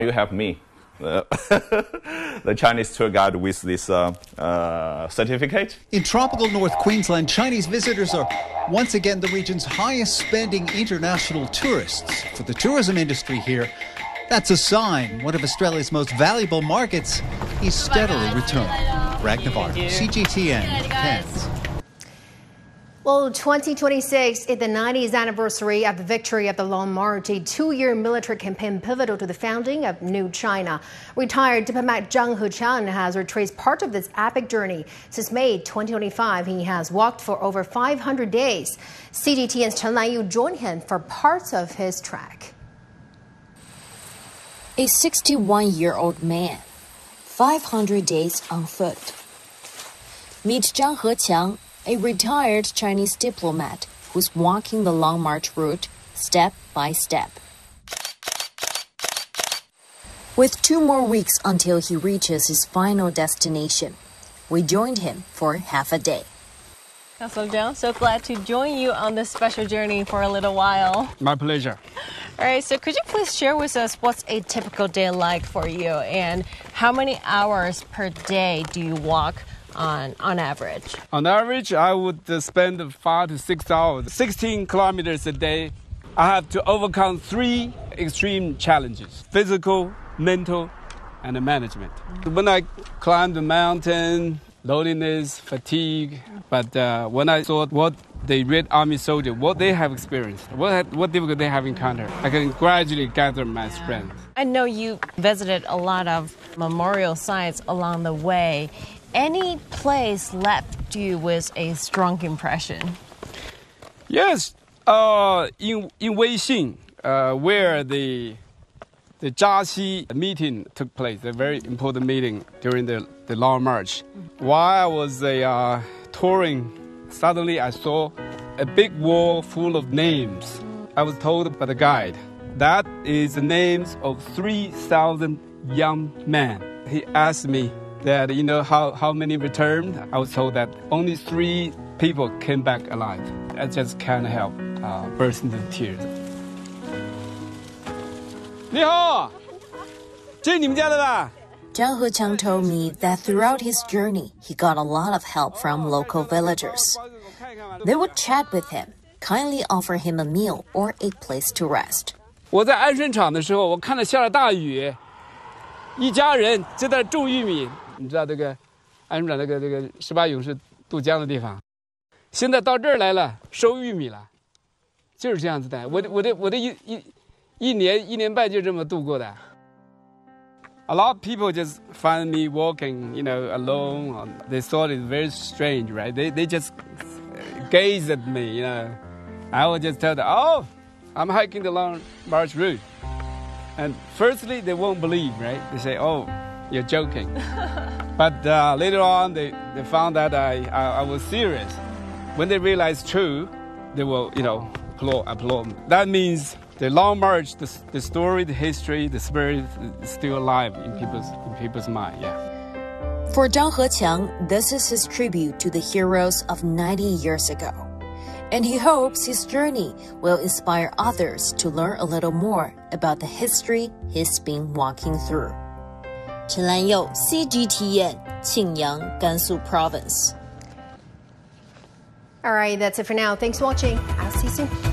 You have me, the Chinese tour guide with this certificate. In tropical North Queensland, Chinese visitors are once again the region's highest spending international tourists. For the tourism industry here, that's a sign one of Australia's most valuable markets is steadily returning. Rag Navarro, CGTN, Cairns. Well, 2026 is the 90th anniversary of the victory of the Long March, a two-year military campaign pivotal to the founding of New China. Retired diplomat Zhang Heqiang has retraced part of this epic journey. Since May 2025, he has walked for over 500 days. CGTN's Chen Lanyu joined him for parts of his trek. A 61-year-old man, 500 days on foot. Meet Zhang Heqiang, a retired Chinese diplomat who's walking the Long March route step by step. With 2 more weeks until he reaches his final destination, we joined him for half a day. Councillor Zhang, so glad to join you on this special journey for a little while. My pleasure. All right, so could you please share with us what's a typical day like for you and how many hours per day do you walk on average? On average, I would spend 5 to 6 hours, 16 kilometers a day. I have to overcome 3 extreme challenges: physical, mental, and management. When I climb the mountain, loneliness, fatigue. But when I saw what the Red Army soldiers, what they have experienced, what difficulty they have encountered, I can gradually gather my strength. I know you visited a lot of memorial sites along the way. Any place left you with a strong impression? Yes, in Weixin, where the Zhaxi meeting took place, a very important meeting during the Long March. While I was touring, suddenly I saw a big wall full of names. I was told by the guide that is the names of 3,000 young men. He asked me that, how many returned. I was told that only 3 people came back alive. I just can't help burst into tears. 你好，这是你们家的吧？ Zhang Heqiang told me that throughout his journey, he got a lot of help from local villagers. They would chat with him, kindly offer him a meal or a place to rest. 我在安顺场的时候，我看到下了大雨，一家人正在种玉米。你知道这个安顺场这个18勇士渡江的地方，现在到这儿来了，收玉米了，就是这样子的。我的一年半就这么度过的。A lot of people just find me walking, alone. They thought it's very strange, right? They just gaze at me, I would just tell them, oh, I'm hiking the Long March route. And firstly, they won't believe, right? They say, oh, you're joking. But later on, they found that I was serious. When they realize true, they will, applaud. That means the Long March, the story, the history, the spirit is still alive in people's mind, yeah. For Zhang Heqiang, this is his tribute to the heroes of 90 years ago. And he hopes his journey will inspire others to learn a little more about the history he's been walking through. Chen Lanyu, CGTN, Qingyang, Gansu Province. All right, that's it for now. Thanks for watching. I'll see you soon.